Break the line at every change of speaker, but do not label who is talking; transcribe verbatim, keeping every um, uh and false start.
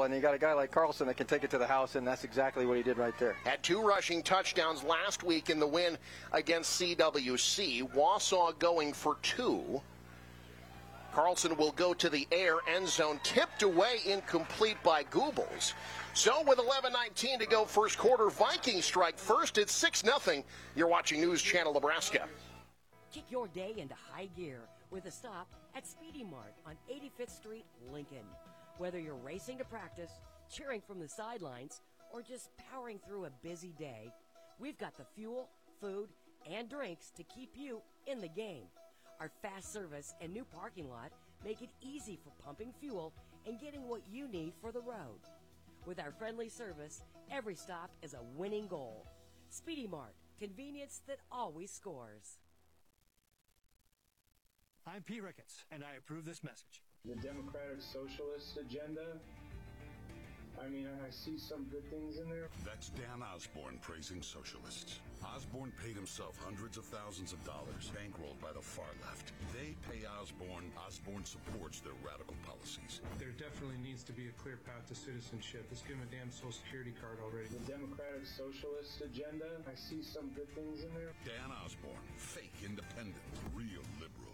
trouble, and you got a guy like Carlson that can take it to the house, and that's exactly what he did right there.
Had two rushing touchdowns last week in the win against C W C. Wausau going for two. Carlson will go to the air end zone, tipped away, incomplete by Goobles. So with eleven nineteen to go first quarter, Vikings strike first. It's six nothing. You're watching News Channel Nebraska.
Kick your day into high gear with a stop at Speedy Mart on eighty-fifth Street, Lincoln. Whether you're racing to practice, cheering from the sidelines, or just powering through a busy day, we've got the fuel, food, and drinks to keep you in the game. Our fast service and new parking lot make it easy for pumping fuel and getting what you need for the road. With our friendly service, every stop is a winning goal. Speedy Mart, convenience that always scores.
I'm Pete Ricketts, and I approve this message.
The Democratic Socialist agenda, I mean, I see some good things in there.
That's Dan Osborne praising socialists. Osborne paid himself hundreds of thousands of dollars, bankrolled by the far left. They pay Osborne. Osborne supports their radical policies.
There definitely needs to be a clear path to citizenship. Let's give him a damn Social Security card already. The Democratic Socialist agenda, I see some good things in there.
Dan Osborne, fake independent, real liberal.